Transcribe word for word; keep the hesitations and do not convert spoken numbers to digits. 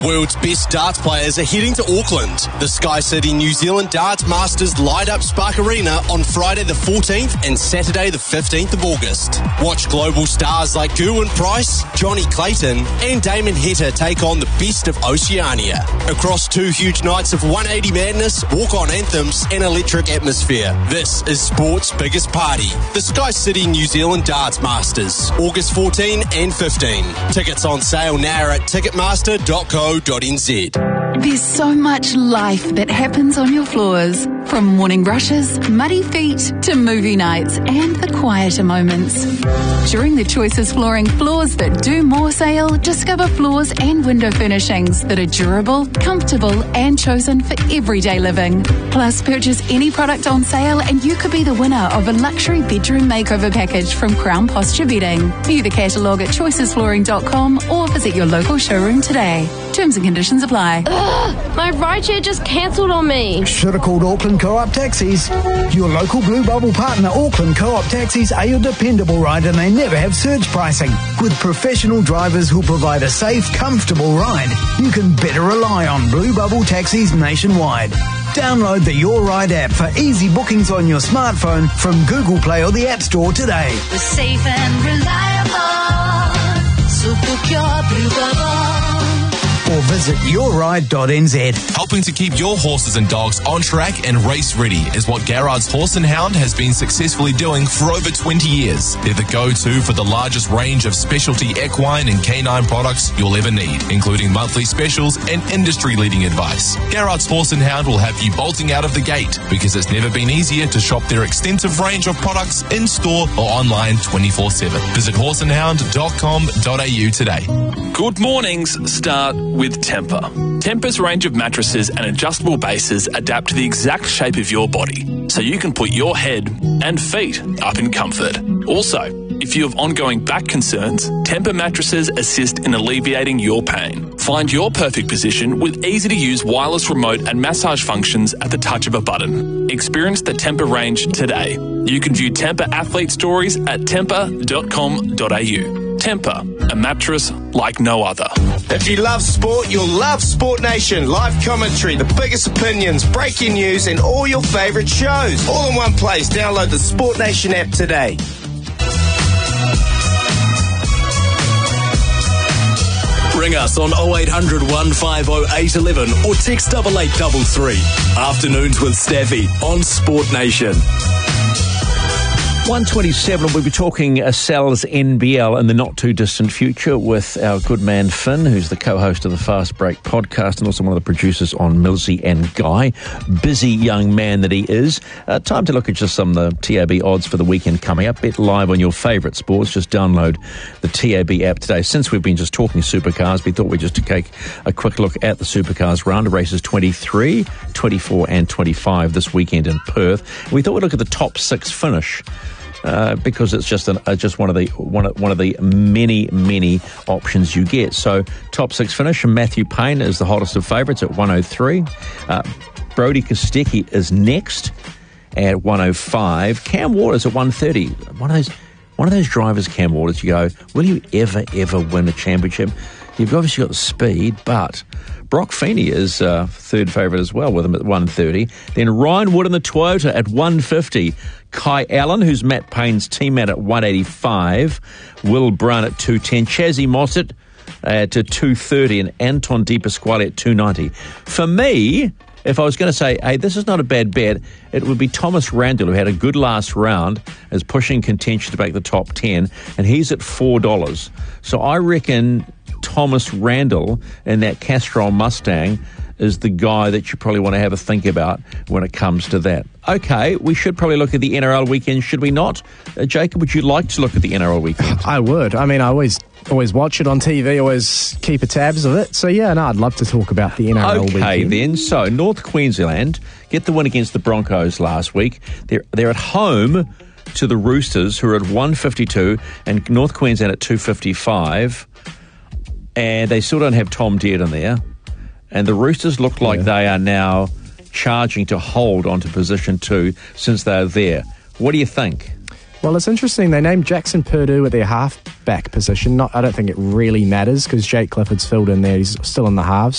World's best darts players are heading to Auckland. The Sky City New Zealand Darts Masters light up Spark Arena on Friday the fourteenth and Saturday the fifteenth of August. Watch global stars like Gerwyn Price, Johnny Clayton and Damon Heta take on the best of Oceania. Across two huge nights of one eighty madness, walk-on anthems and electric atmosphere. This is sport's biggest party. The Sky City New Zealand Darts Masters, August fourteenth and fifteenth. Tickets on sale now at ticketmaster dot co dot n z. There's so much life that happens on your floors. From morning brushes, muddy feet, to movie nights and the quieter moments. During the Choices Flooring Floors That Do More sale, discover floors and window furnishings that are durable, comfortable and chosen for everyday living. Plus, purchase any product on sale and you could be the winner of a luxury bedroom makeover package from Crown Posture Bedding. View the catalogue at choices flooring dot com or visit your local showroom today. Terms and conditions apply. Ugh, my rideshare just cancelled on me. Should have called Auckland Co-op Taxis. Your local Blue Bubble partner, Auckland Co-op Taxis, are your dependable ride and they never have surge pricing. With professional drivers who provide a safe, comfortable ride, you can better rely on Blue Bubble Taxis nationwide. Download the Your Ride app for easy bookings on your smartphone from Google Play or the App Store today. We're safe and reliable, so book your Blue Bubble. Or visit your ride dot n z. Helping to keep your horses and dogs on track and race ready is what Garrard's Horse and Hound has been successfully doing for over twenty years. They're the go-to for the largest range of specialty equine and canine products you'll ever need, including monthly specials and industry-leading advice. Garrard's Horse and Hound will have you bolting out of the gate because it's never been easier to shop their extensive range of products in-store or online twenty-four seven. Visit horse and hound dot com dot a u today. Good mornings start with Tempur. Tempur's range of mattresses and adjustable bases adapt to the exact shape of your body, so you can put your head and feet up in comfort. Also, if you have ongoing back concerns, Tempur mattresses assist in alleviating your pain. Find your perfect position with easy-to-use wireless remote and massage functions at the touch of a button. Experience the Tempur range today. You can view Tempur athlete stories at tempur dot com dot a u. Tempur, a mattress like no other. If you love sport, you'll love Sport Nation. Live commentary, the biggest opinions, breaking news, and all your favourite shows. All in one place. Download the Sport Nation app today. Ring us on oh eight hundred, one five oh, eight one one or text double eight double three. Afternoons with Staffy on Sport Nation. one twenty-seven, we'll be talking uh, Sal's N B L in the not-too-distant future with our good man Finn, who's the co-host of the Fast Break podcast and also one of the producers on Millsy and Guy. Busy young man that he is. Uh, time to look at just some of the T A B odds for the weekend coming up. Bet live on your favourite sports. Just download the T A B app today. Since we've been just talking supercars, we thought we'd just take a quick look at the supercars round of races twenty-three, twenty-four and twenty-five this weekend in Perth. We thought we'd look at the top six finish. Uh, because it's just an, uh, just one of the one of, one of the many many options you get. So top six finish, and Matthew Payne is the hottest of favourites at one oh three. Uh, Brody Kostecki is next at one oh five. Cam Waters at one thirty. One of those one of those drivers, Cam Waters. You go, will you ever ever win a championship? You've obviously got the speed, but Brock Feeney is uh, third favourite as well with him at one thirty. Then Ryan Wood in the Toyota at one fifty. Kai Allen, who's Matt Payne's teammate, at one eighty-five. Will Brown at two ten. Chazzy Mossett at two thirty. And Anton De Pasquale at two ninety. For me, if I was going to say, hey, this is not a bad bet, it would be Thomas Randall, who had a good last round, is pushing contention to make the top ten, and he's at four dollars. So I reckon Thomas Randall in that Castrol Mustang is the guy that you probably want to have a think about when it comes to that. Okay, we should probably look at the N R L weekend, should we not? Uh, Jacob, would you like to look at the N R L weekend? I would. I mean, I always always watch it on T V, always keep a tabs of it. So, yeah, no, I'd love to talk about the N R L okay, weekend. Okay, then. So, North Queensland get the win against the Broncos last week. They're, they're at home to the Roosters, who are at one fifty-two, and North Queensland at two fifty-five. And they still don't have Tom Dearden there. And the Roosters look like yeah. they are now charging to hold onto position two since they're there. What do you think? Well, it's interesting. They named Jackson Purdue at their half-back position. Not, I don't think it really matters because Jake Clifford's filled in there. He's still in the halves.